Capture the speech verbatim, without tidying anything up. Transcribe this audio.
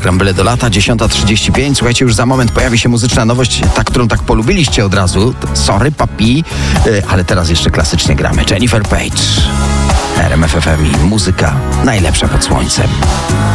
program Byle do lata, dziesiąta trzydzieści pięć. Słuchajcie, już za moment pojawi się muzyczna nowość, ta, którą tak polubiliście od razu. Sorry, papi, ale teraz jeszcze klasycznie gramy. Jennifer Page, R M F F M i muzyka najlepsza pod słońcem.